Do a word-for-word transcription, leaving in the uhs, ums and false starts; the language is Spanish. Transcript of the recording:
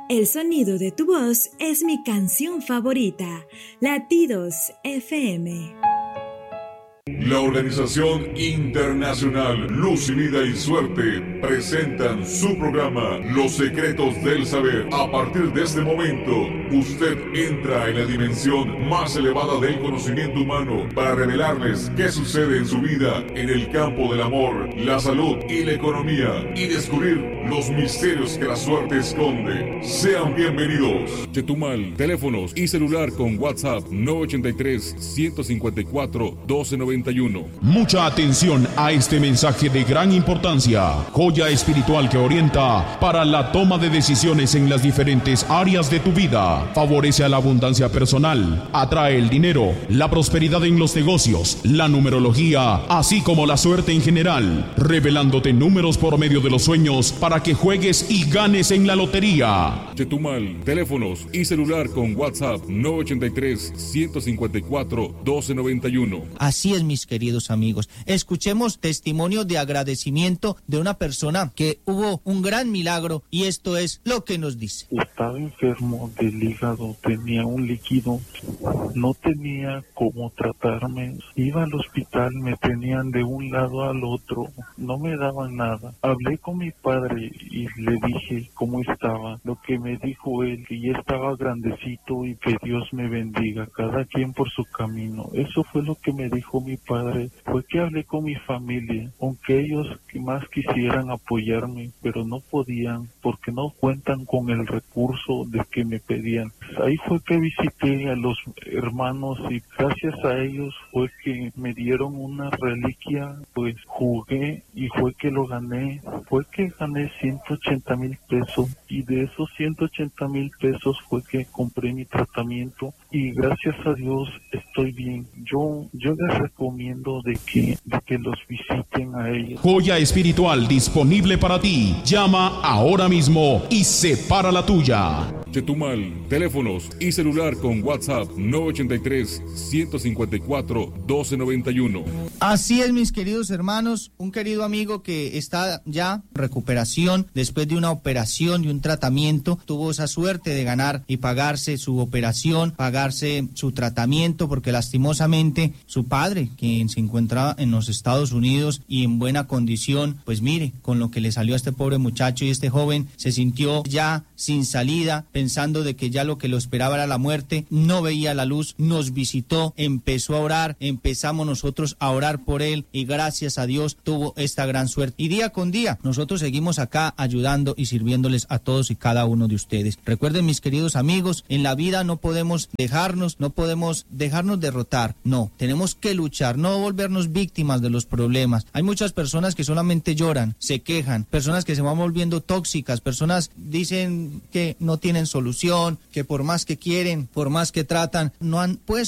El sonido de tu voz es mi canción favorita. Latidos F M. La Organización Internacional Luz y Vida y Suerte presentan su programa Los Secretos del Saber. A partir de este momento, usted entra en la dimensión más elevada del conocimiento humano para revelarles qué sucede en su vida en el campo del amor, la salud y la economía y descubrir los misterios que la suerte esconde. Sean bienvenidos. Chetumal, teléfonos y celular con WhatsApp nueve ochenta y tres, ciento cincuenta y cuatro, doce noventa y uno. Mucha atención a este mensaje de gran importancia. Joya espiritual que orienta para la toma de decisiones en las diferentes áreas de tu vida. Favorece a la abundancia personal, atrae el dinero, la prosperidad en los negocios, la numerología, así como la suerte en general, revelándote números por medio de los sueños para que juegues y ganes en la lotería. Chetumal, teléfonos y celular con WhatsApp nueve ochenta y tres, ciento cincuenta y cuatro, doce noventa y uno. Así es, mis queridos amigos. Escuchemos testimonio de agradecimiento de una persona que hubo un gran milagro y esto es lo que nos dice. Estaba enfermo del hígado, tenía un líquido, no tenía cómo tratarme. Iba al hospital, me tenían de un lado al otro, no me daban nada. Hablé con mi padre y le dije cómo estaba. Lo que me dijo él, que ya estaba grandecito y que Dios me bendiga, cada quien por su camino. Eso fue lo que me dijo mi padre. Fue que hablé con mi familia, aunque ellos más quisieran apoyarme, pero no podían porque no cuentan con el recurso de que me pedían. Ahí fue que visité a los hermanos y gracias a ellos fue que me dieron una reliquia, pues jugué y fue que lo gané. Fue que gané ciento ochenta mil pesos y de esos ciento ochenta mil pesos fue que compré mi tratamiento y gracias a Dios estoy bien. Yo, yo les recomiendo de que, de que los visiten a ellos. Joya espiritual disponible para ti. Llama ahora mismo y separa la tuya. Chetumal, teléfonos y celular con WhatsApp nueve ochenta y tres, ciento cincuenta y cuatro, doce noventa y uno. Así es, mis queridos hermanos, un querido amigo que está ya en recuperación después de una operación y un tratamiento, tuvo esa suerte de ganar y pagarse su operación, pagarse su tratamiento, porque lastimosamente su padre, quien se encuentra en los Estados Unidos y en buena condición, pues mire, con lo que le salió a este pobre muchacho y este joven se sintió ya sin salida, pensando de que ya lo que lo esperaba era la muerte, no veía la luz, nos visitó, empezó a orar, empezamos nosotros a orar por él y gracias a Dios tuvo esta gran suerte. Y día con día nosotros seguimos acá ayudando y sirviéndoles a todos y cada uno de ustedes. Recuerden, mis queridos amigos, en la vida no podemos dejarnos, no podemos dejarnos derrotar, no, tenemos que luchar, no volvernos víctimas de los problemas. Hay muchas personas que solamente lloran, se quejan, personas que se van volviendo tóxicas, personas dicen que no tienen solución, que por más que quieren, por más que tratan, no han pues